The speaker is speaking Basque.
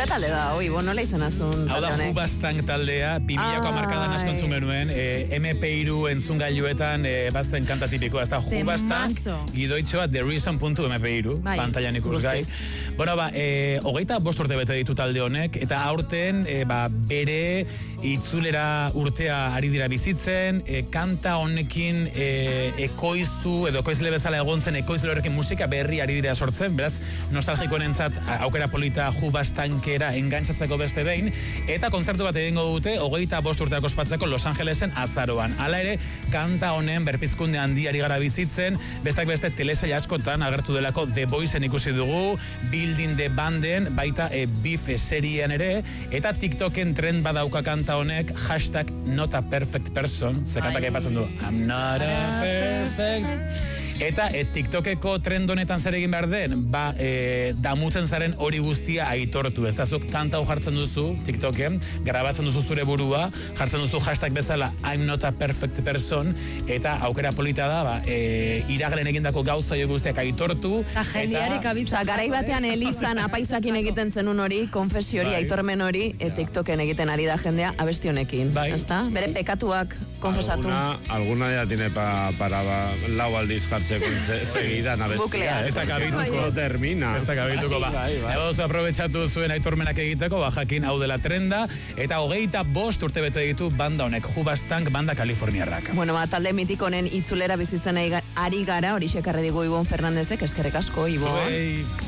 talde da, Ibon, nola izan azun? Hau da, Hubastang taldea, 2000ko hamarkadan askontzun genuen, MP3 entzungailuetan bazen kanta tipikoa, ez da, Hubastang, gidoitxoa TheReason.mp3, pantailan ikusgai. Bueno, 25 urte bete ditu talde honek, eta aurten, bere itzulera urtea ari dira bizitzen, kanta honekin ekoiztu, edo ekoizle bezala egon zen ekoizle horrekin musika berri ari dira sortzen, beraz, nostalgikoen entzat aukera polita Hubastangera engantzatzeko beste behin, eta kontzertu bat egingo dute 25 urteak ospatzeko Los Angelesen azaroan. Hala ere, kanta honen berpizkunde handiari gara bizitzen, bestak beste telesail askotan agertu delako The Voicen ikusi dugu, Building the Banden, baita Beef serien ere, eta TikToken trend badauka kanta honek, hashtag not a perfect person, ze kantak aipatzen du, I'm not a perfect. Eta TikTokeko trend honetan zer egin behar den, damutzen zaren hori guztia aitortu. Ez da, zuk kanta hau jartzen duzu TikToken, grabatzen duzu zure burua, jartzen duzu hashtag bezala I'm not a perfect person, eta aukera polita da, iragaren egindako gauza guztiak aitortu. Eta jendiarik abitza, garai batean Elizan apaizakin egiten zenun hori, konfesio hori, aitormen hori, TikToken egiten ari da jendea abesti honekin. Ezta? Bere pekatuak konfesatu. Alguna ya tiene para lau aldiz jartzen seguidan abestia. Ez da kabituko. Termina. Ez da kabituko, Ebadozu aprobetxatu zuen aitormenak egiteko, jakin hau dela trenda, eta 25 urte bete ditu banda honek, Hubastang banda Kaliforniarrak. Bueno, talde mitikonen itzulera bizitzen ari gara, hori xekarre digu Ibon Fernandezek, eskerrik asko, Ibon.